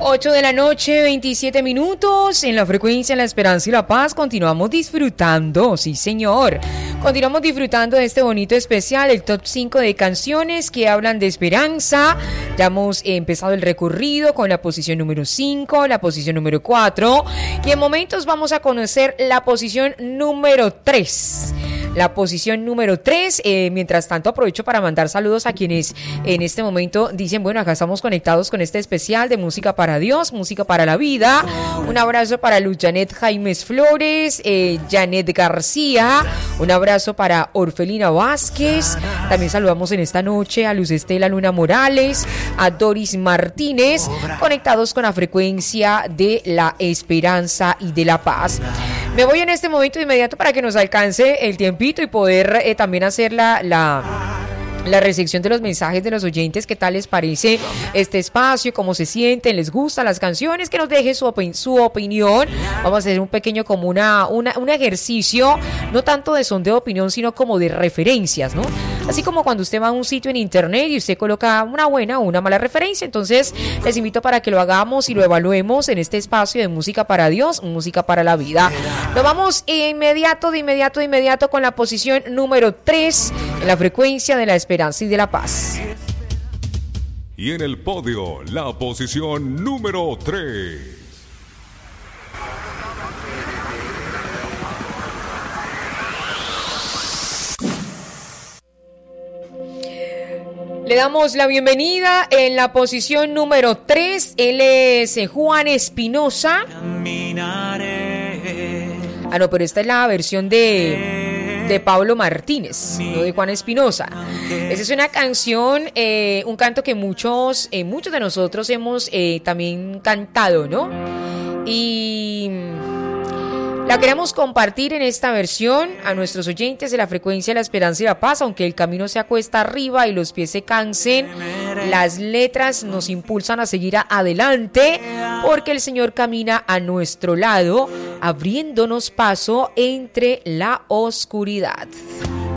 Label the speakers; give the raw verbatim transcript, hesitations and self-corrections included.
Speaker 1: ocho de la noche, veintisiete minutos, en la frecuencia La Esperanza y la Paz. Continuamos disfrutando, sí señor. Continuamos disfrutando de este bonito especial, el top cinco de canciones que hablan de esperanza. Ya hemos empezado el recorrido con la posición número cinco, la posición número cuatro. Y en momentos vamos a conocer la posición número tres. La posición número tres, eh, mientras tanto aprovecho para mandar saludos a quienes en este momento dicen, bueno, acá estamos conectados con este especial de Música para Dios, Música para la Vida. Un abrazo para Luz Janet Jaimes Flores, eh, Janet García, un abrazo para Orfelina Vázquez. También saludamos en esta noche a Luz Estela Luna Morales, a Doris Martínez, conectados con la frecuencia de la esperanza y de la paz. Me voy en este momento de inmediato para que nos alcance el tiempito y poder eh, también hacer la, la, la recepción de los mensajes de los oyentes. ¿Qué tal les parece este espacio? ¿Cómo se sienten? ¿Les gustan las canciones? Que nos deje su, opin- su opinión. Vamos a hacer un pequeño como una, una, un ejercicio, no tanto de sondeo de opinión, sino como de referencias, ¿no? Así como cuando usted va a un sitio en internet y usted coloca una buena o una mala referencia. Entonces les invito para que lo hagamos y lo evaluemos en este espacio de Música para Dios, Música para la Vida. Nos vamos inmediato, de inmediato, de inmediato con la posición número tres en la frecuencia de la esperanza y de la paz.
Speaker 2: Y en el podio, la posición número tres.
Speaker 1: Le damos la bienvenida en la posición número tres. Él es Juan Espinosa. Ah, no, pero esta es la versión de, de Pablo Martínez, no de Juan Espinosa. Esa es una canción, eh, un canto que muchos, eh, muchos de nosotros hemos eh, también cantado, ¿no? Y la queremos compartir en esta versión a nuestros oyentes de la frecuencia de la esperanza y la paz. Aunque el camino se acuesta arriba y los pies se cansen, las letras nos impulsan a seguir adelante, porque el Señor camina a nuestro lado, abriéndonos paso entre la oscuridad.